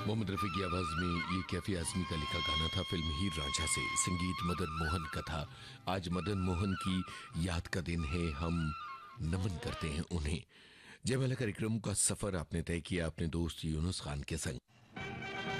मोहम्मद रफ़ी की आवाज़ में ये कैफी आज़मी का लिखा गाना था फिल्म हीर रांझा से। संगीत मदन मोहन का था। आज मदन मोहन की याद का दिन है, हम नमन करते हैं उन्हें। जयमाला कार्यक्रम का सफ़र आपने तय किया अपने दोस्त यूनुस खान के संग।